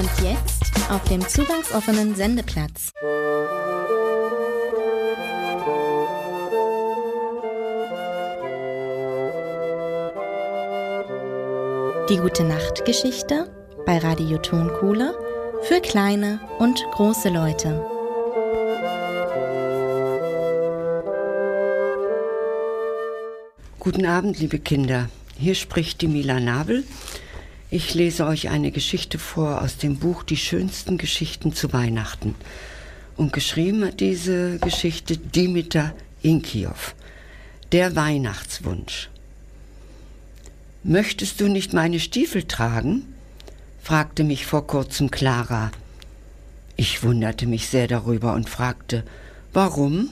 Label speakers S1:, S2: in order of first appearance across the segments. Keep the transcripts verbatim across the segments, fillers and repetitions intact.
S1: Und jetzt auf dem zugangsoffenen Sendeplatz. Die Gute-Nacht-Geschichte bei Radio Tonkuhle für kleine und große Leute.
S2: Guten Abend, liebe Kinder. Hier spricht die Mila Nabel. Ich lese euch eine Geschichte vor aus dem Buch Die schönsten Geschichten zu Weihnachten. Und geschrieben hat diese Geschichte Dimitar Inkiow. Der Weihnachtswunsch. »Möchtest du nicht meine Stiefel tragen?« fragte mich vor kurzem Clara. Ich wunderte mich sehr darüber und fragte, warum?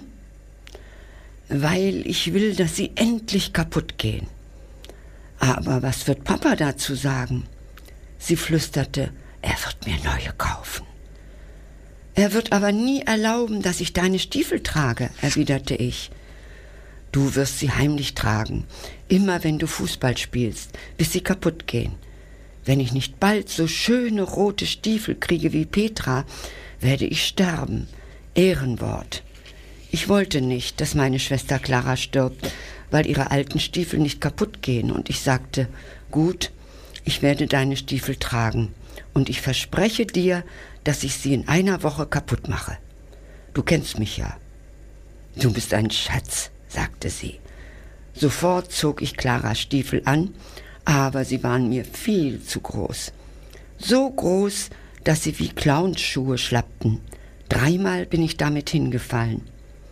S2: »Weil ich will, dass sie endlich kaputt gehen.« »Aber was wird Papa dazu sagen?« Sie flüsterte, er wird mir neue kaufen. »Er wird aber nie erlauben, dass ich deine Stiefel trage«, erwiderte ich. »Du wirst sie heimlich tragen, immer wenn du Fußball spielst, bis sie kaputt gehen. Wenn ich nicht bald so schöne rote Stiefel kriege wie Petra, werde ich sterben. Ehrenwort.« Ich wollte nicht, dass meine Schwester Clara stirbt, weil ihre alten Stiefel nicht kaputt gehen. Und ich sagte, gut, ich werde deine Stiefel tragen. Und ich verspreche dir, dass ich sie in einer Woche kaputt mache. Du kennst mich ja. Du bist ein Schatz, sagte sie. Sofort zog ich Claras Stiefel an, aber sie waren mir viel zu groß. So groß, dass sie wie Clownsschuhe schlappten. Dreimal bin ich damit hingefallen.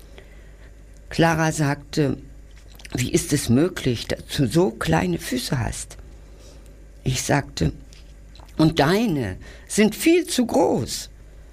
S2: Clara sagte, wie ist es möglich, dass du so kleine Füße hast? Ich sagte, und deine sind viel zu groß.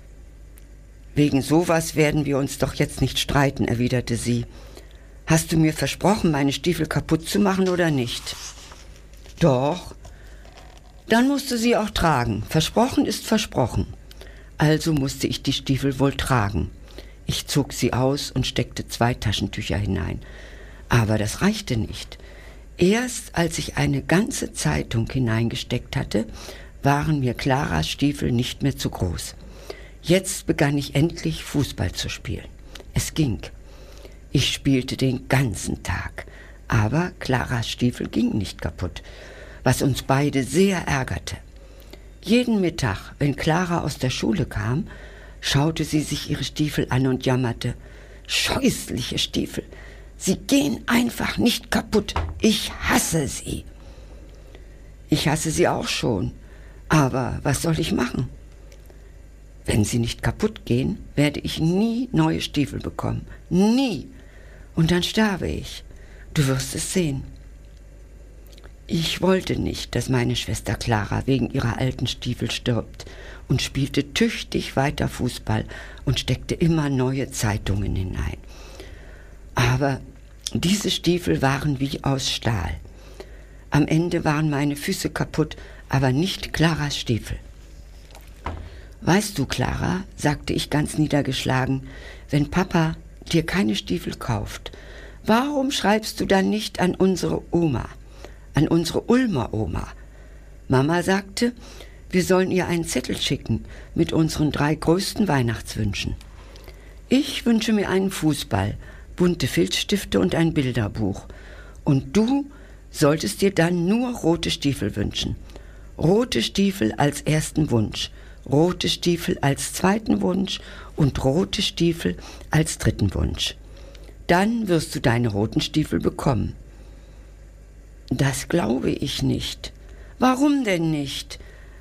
S2: Wegen sowas werden wir uns doch jetzt nicht streiten, erwiderte sie. Hast du mir versprochen, meine Stiefel kaputt zu machen oder nicht? Doch. Dann musst du sie auch tragen. Versprochen ist versprochen. Also musste ich die Stiefel wohl tragen. Ich zog sie aus und steckte zwei Taschentücher hinein. Aber das reichte nicht. Erst als ich eine ganze Zeitung hineingesteckt hatte, waren mir Claras Stiefel nicht mehr zu groß. Jetzt begann ich endlich Fußball zu spielen. Es ging. Ich spielte den ganzen Tag, aber Claras Stiefel gingen nicht kaputt, was uns beide sehr ärgerte. Jeden Mittag, wenn Clara aus der Schule kam, schaute sie sich ihre Stiefel an und jammerte, scheußliche Stiefel, sie gehen einfach nicht kaputt, ich hasse sie. Ich hasse sie auch schon, aber was soll ich machen? Wenn sie nicht kaputt gehen, werde ich nie neue Stiefel bekommen, nie. Und dann sterbe ich. Du wirst es sehen. Ich wollte nicht, dass meine Schwester Clara wegen ihrer alten Stiefel stirbt und spielte tüchtig weiter Fußball und steckte immer neue Zeitungen hinein. Aber diese Stiefel waren wie aus Stahl. Am Ende waren meine Füße kaputt, aber nicht Claras Stiefel. Weißt du, Clara, sagte ich ganz niedergeschlagen, wenn Papa dir keine Stiefel kauft, warum schreibst du dann nicht an unsere Oma, an unsere Ulmer Oma? Mama sagte, wir sollen ihr einen Zettel schicken mit unseren drei größten Weihnachtswünschen. Ich wünsche mir einen Fußball, bunte Filzstifte und ein Bilderbuch. Und du solltest dir dann nur rote Stiefel wünschen. Rote Stiefel als ersten Wunsch, rote Stiefel als zweiten Wunsch und rote Stiefel als dritten Wunsch. Dann wirst du deine roten Stiefel bekommen. Das glaube ich nicht. Warum denn nicht?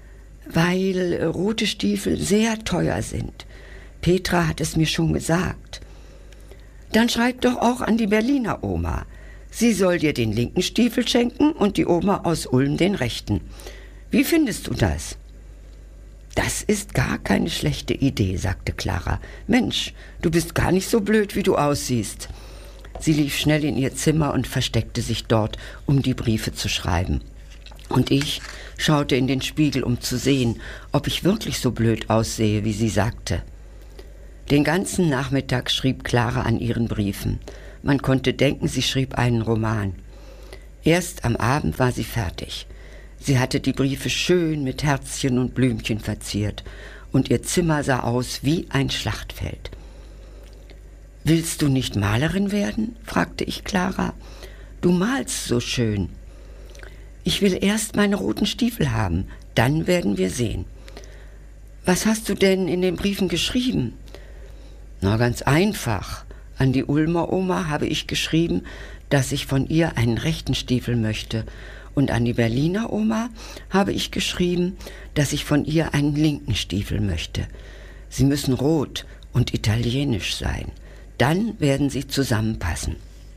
S2: Weil rote Stiefel sehr teuer sind. Petra hat es mir schon gesagt. Dann schreib doch auch an die Berliner Oma. Sie soll dir den linken Stiefel schenken und die Oma aus Ulm den rechten. Wie findest du das? Das ist gar keine schlechte Idee, sagte Clara. Mensch, du bist gar nicht so blöd, wie du aussiehst. Sie lief schnell in ihr Zimmer und versteckte sich dort, um die Briefe zu schreiben. Und ich schaute in den Spiegel, um zu sehen, ob ich wirklich so blöd aussehe, wie sie sagte. Den ganzen Nachmittag schrieb Clara an ihren Briefen. Man konnte denken, sie schrieb einen Roman. Erst am Abend war sie fertig. Sie hatte die Briefe schön mit Herzchen und Blümchen verziert und ihr Zimmer sah aus wie ein Schlachtfeld. »Willst du nicht Malerin werden?« fragte ich Clara. »Du malst so schön.« »Ich will erst meine roten Stiefel haben, dann werden wir sehen.« »Was hast du denn in den Briefen geschrieben?« »Na, ganz einfach. An die Ulmer Oma habe ich geschrieben, dass ich von ihr einen rechten Stiefel möchte. Und an die Berliner Oma habe ich geschrieben, dass ich von ihr einen linken Stiefel möchte. Sie müssen rot und italienisch sein. Dann werden sie zusammenpassen.«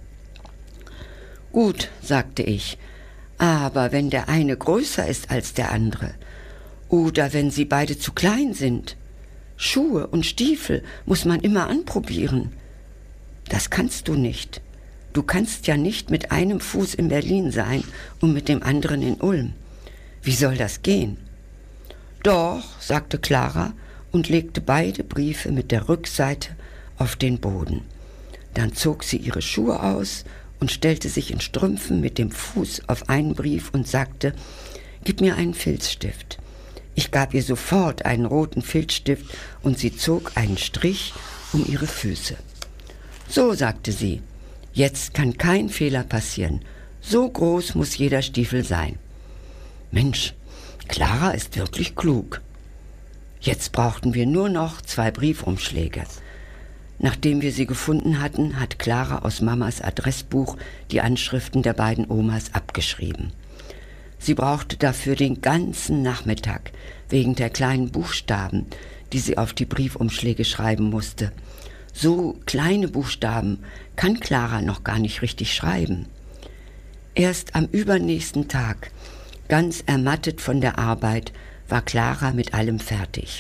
S2: »Gut«, sagte ich, »aber wenn der eine größer ist als der andere oder wenn sie beide zu klein sind, Schuhe und Stiefel muss man immer anprobieren.« »Das kannst du nicht. Du kannst ja nicht mit einem Fuß in Berlin sein und mit dem anderen in Ulm. Wie soll das gehen?« »Doch«, sagte Clara und legte beide Briefe mit der Rückseite auf den Boden. Dann zog sie ihre Schuhe aus und stellte sich in Strümpfen mit dem Fuß auf einen Brief und sagte, »Gib mir einen Filzstift.« Ich gab ihr sofort einen roten Filzstift und sie zog einen Strich um ihre Füße. »So«, sagte sie, »jetzt kann kein Fehler passieren. So groß muss jeder Stiefel sein.« Mensch, Clara ist wirklich klug. Jetzt brauchten wir nur noch zwei Briefumschläge. Nachdem wir sie gefunden hatten, hat Clara aus Mamas Adressbuch die Anschriften der beiden Omas abgeschrieben. Sie brauchte dafür den ganzen Nachmittag, wegen der kleinen Buchstaben, die sie auf die Briefumschläge schreiben musste. So kleine Buchstaben kann Clara noch gar nicht richtig schreiben. Erst am übernächsten Tag, ganz ermattet von der Arbeit, war Clara mit allem fertig.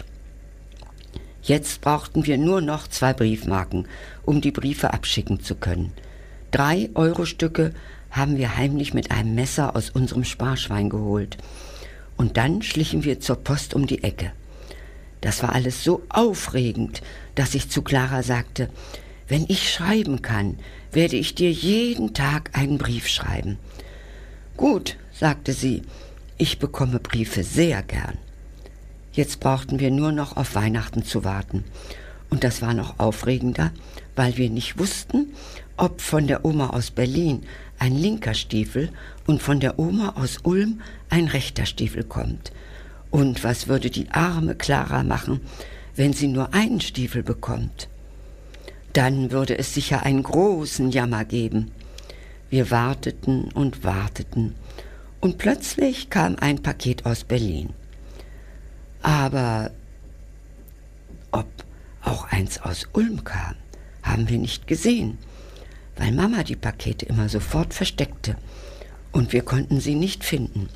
S2: Jetzt brauchten wir nur noch zwei Briefmarken, um die Briefe abschicken zu können. Drei Eurostücke haben wir heimlich mit einem Messer aus unserem Sparschwein geholt. Und dann schlichen wir zur Post um die Ecke. Das war alles so aufregend, dass ich zu Clara sagte, »Wenn ich schreiben kann, werde ich dir jeden Tag einen Brief schreiben.« »Gut«, sagte sie, »ich bekomme Briefe sehr gern.« Jetzt brauchten wir nur noch auf Weihnachten zu warten. Und das war noch aufregender, weil wir nicht wussten, ob von der Oma aus Berlin ein linker Stiefel und von der Oma aus Ulm ein rechter Stiefel kommt. Und was würde die arme Clara machen, wenn sie nur einen Stiefel bekommt? Dann würde es sicher einen großen Jammer geben. Wir warteten und warteten und plötzlich kam ein Paket aus Berlin. Aber ob auch eins aus Ulm kam, haben wir nicht gesehen, weil Mama die Pakete immer sofort versteckte und wir konnten sie nicht finden.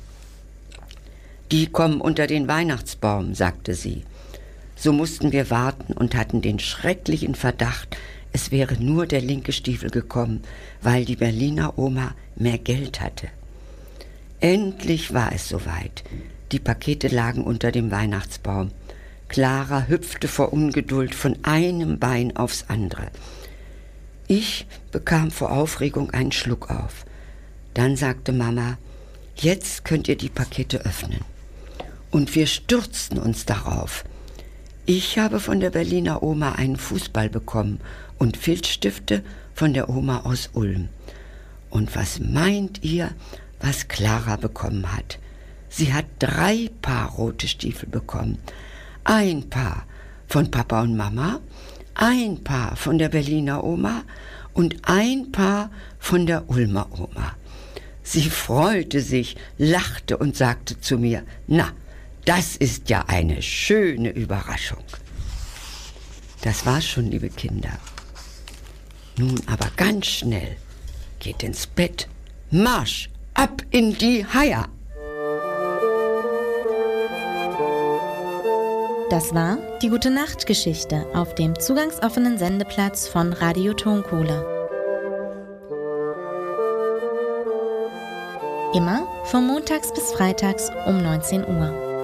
S2: »Die kommen unter den Weihnachtsbaum«, sagte sie. So mussten wir warten und hatten den schrecklichen Verdacht, es wäre nur der linke Stiefel gekommen, weil die Berliner Oma mehr Geld hatte. Endlich war es soweit. Die Pakete lagen unter dem Weihnachtsbaum. Clara hüpfte vor Ungeduld von einem Bein aufs andere. Ich bekam vor Aufregung einen Schluck auf. Dann sagte Mama, »Jetzt könnt ihr die Pakete öffnen.« Und wir stürzten uns darauf. Ich habe von der Berliner Oma einen Fußball bekommen und Filzstifte von der Oma aus Ulm. Und was meint ihr, was Clara bekommen hat? Sie hat drei Paar rote Stiefel bekommen. Ein Paar von Papa und Mama, ein Paar von der Berliner Oma und ein Paar von der Ulmer Oma. Sie freute sich, lachte und sagte zu mir, »Na, das ist ja eine schöne Überraschung.« Das war's schon, liebe Kinder. Nun aber ganz schnell, geht ins Bett, Marsch, ab in die Haia!
S1: Das war die Gute-Nacht-Geschichte auf dem zugangsoffenen Sendeplatz von Radio Tonkohle. Immer von montags bis freitags um neunzehn Uhr.